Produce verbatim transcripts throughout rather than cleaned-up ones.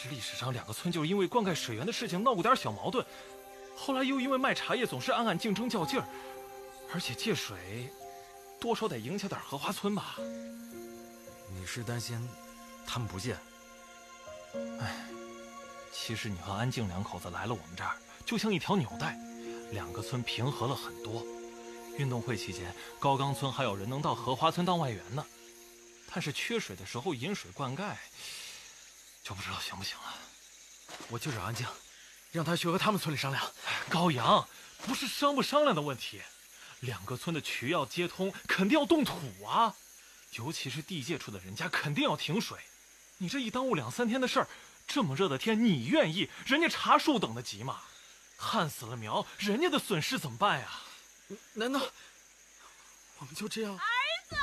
实历史上两个村就是因为灌溉水源的事情闹过点小矛盾，后来又因为卖茶叶总是暗暗竞争较劲儿，而且借水多少得影响点荷花村吧。 你是担心他们不借？ 哎，其实你和安静两口子来了我们这儿，就像一条纽带，两个村平和了很多。运动会期间，高岗村还有人能到荷花村当外援呢。但是缺水的时候引水灌溉，就不知道行不行了。 我就找安静，让他去和他们村里商量。 高阳，不是商不商量的问题，两个村的渠要接通，肯定要动土啊。尤其是地界处的人家，肯定要停水。你这一耽误两三天的事儿，这么热的天，你愿意？人家茶树等得及吗？旱死了苗，人家的损失怎么办呀？ 难道我们就这样？ 儿子，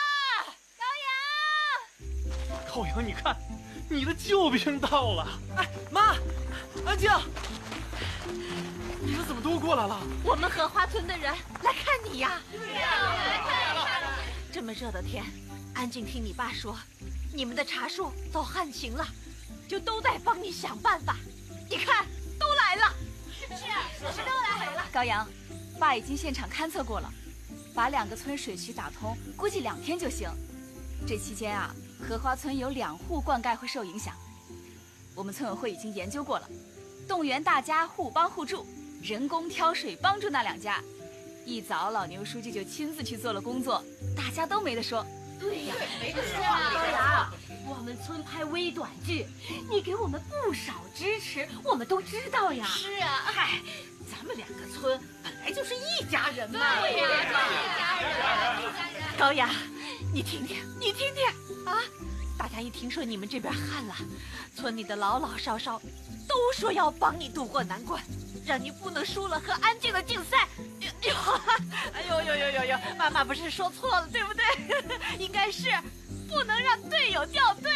高阳， 高阳，你看，你的救兵到了。 哎，妈，安静，你们怎么都过来了？ 我们荷花村的人来看你呀。对呀，来看一看。这么热的天，安静听你爸说，你们的茶树遭旱情了，就都在帮你想办法。你看，都来了。是啊，是都来了。 高阳，爸已经现场勘测过了，把两个村水渠打通，估计两天就行。这期间啊，荷花村有两户灌溉会受影响，我们村委会已经研究过了，动员大家互帮互助，人工挑水帮助那两家。一早老牛书记就亲自去做了工作，大家都没得说。 对呀，没得说啊。高阳，我们村拍微短剧，你给我们不少支持，我们都知道呀。是啊，嗨，咱们两个村本来就是一家人嘛。对呀，一家人，一家人。高阳，你听听，你听听啊！大家一听说你们这边旱了，村里的老老少少都说要帮你渡过难关，让你不能输了和安静的竞赛。哎呦呦呦呦呦！妈妈不是说错了，对不对？应该是不能让队友掉队。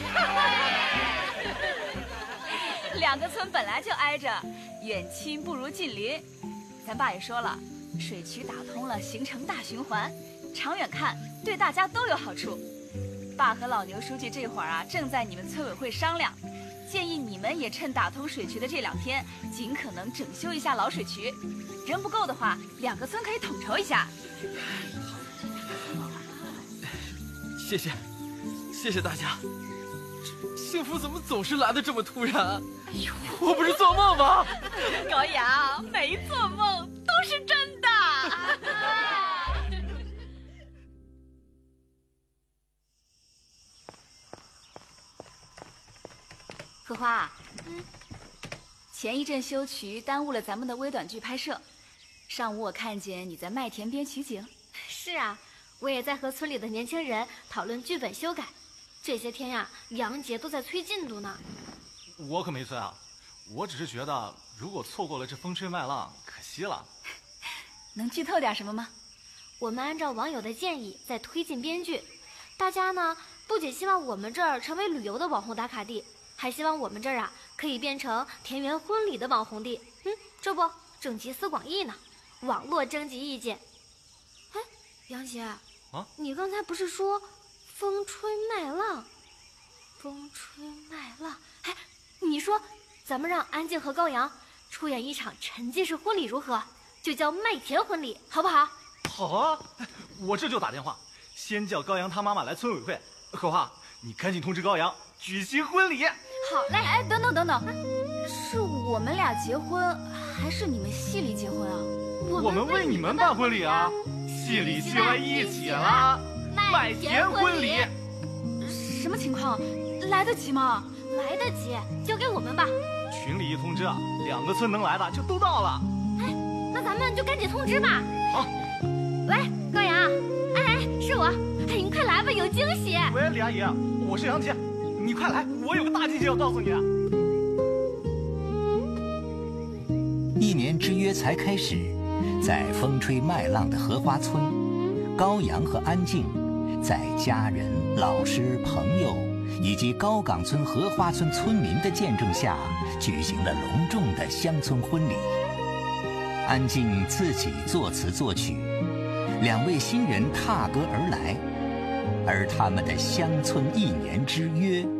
两个村本来就挨着，远亲不如近邻。咱爸也说了，水渠打通了，形成大循环，长远看对大家都有好处。爸和老牛书记这会儿啊，正在你们村委会商量，建议你们也趁打通水渠的这两天，尽可能整修一下老水渠。人不够的话，两个村可以统筹一下。 谢谢，谢谢大家。幸福怎么总是来的这么突然？哎呦，我不是做梦吗？ 高阳，没做梦，都是真的。 荷花，嗯，前一阵修渠耽误了咱们的微短剧拍摄。上午我看见你在麦田边取景。 是啊，我也在和村里的年轻人讨论剧本修改。这些天呀，杨杰都在催进度呢。 我可没催啊，我只是觉得如果错过了这风吹麦浪，可惜了。 能剧透点什么吗？ 我们按照网友的建议在推进编剧，大家呢不仅希望我们这儿成为旅游的网红打卡地，还希望我们这儿啊可以变成田园婚礼的网红地。嗯，这不正集思广益呢。网络征集意见。哎，杨杰，啊，你刚才不是说风吹麦浪？风吹麦浪，哎，你说咱们让安静和高阳出演一场沉浸式婚礼如何？就叫麦田婚礼，好不好？ 好啊，我这就打电话，先叫高阳他妈妈来村委会。荷花，你赶紧通知高阳举行婚礼。 好嘞。 哎，等等等等，是我们俩结婚，还是你们系里结婚啊？ 我们为你们办婚礼啊，戏里戏外一起啦！麦田婚礼， 什么情况？来得及吗？ 来得及，交给我们吧。 群里一通知啊，两个村能来的就都到了。 哎，那咱们就赶紧通知吧。 好。 喂，高阳，哎哎，是我，哎，你快来吧，有惊喜。 喂，李阿姨，我是杨杰，你快来，我有个大惊喜要告诉你。 一年之约才开始。在风吹麦浪的荷花村，高阳和安静在家人、老师、朋友以及高岗村荷花村村民的见证下，举行了隆重的乡村婚礼。安静自己作词作曲，两位新人踏歌而来，而他们的乡村一年之约